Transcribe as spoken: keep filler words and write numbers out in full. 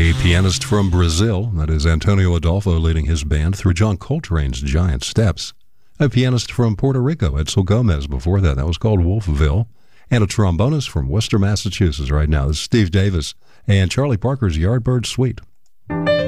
A pianist from Brazil, that is Antonio Adolfo, leading his band through John Coltrane's Giant Steps. A pianist from Puerto Rico, Edsel Gomez, before that. That was called Wolfville. And a trombonist from Worcester, Massachusetts right now. This is Steve Davis and Charlie Parker's Yardbird Suite.